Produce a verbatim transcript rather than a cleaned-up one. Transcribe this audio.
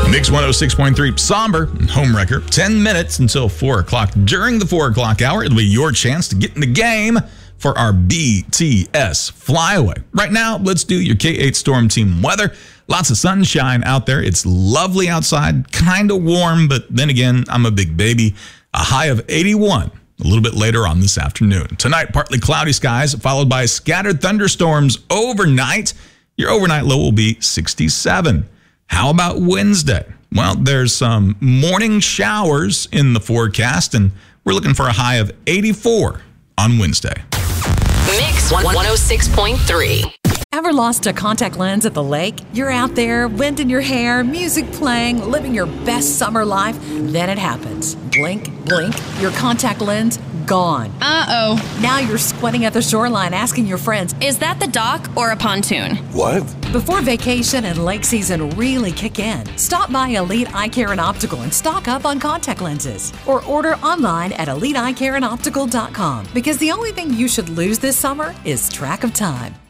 Mix one oh six point three, somber, homewrecker. ten minutes until four o'clock. During the four o'clock hour, it'll be your chance to get in the game for our B T S Flyaway. Right now, let's do your K eight Storm Team weather. Lots of sunshine out there. It's lovely outside, kind of warm, but then again, I'm a big baby. A high of eighty-one a little bit later on this afternoon. Tonight, partly cloudy skies, followed by scattered thunderstorms overnight. Your overnight low will be sixty-seven. How about Wednesday? Well, there's some morning showers in the forecast, and we're looking for a high of eighty-four on Wednesday. Mix one oh six point three. Ever lost a contact lens at the lake? You're out there, wind in your hair, music playing, living your best summer life. Then it happens. Blink, blink, your contact lens gone. Uh-oh. Now you're squatting at the shoreline asking your friends, is that the dock or a pontoon? What? Before vacation and lake season really kick in, stop by Elite Eye Care and Optical and stock up on contact lenses. Or order online at elite eye care and optical dot com, because the only thing you should lose this summer is track of time.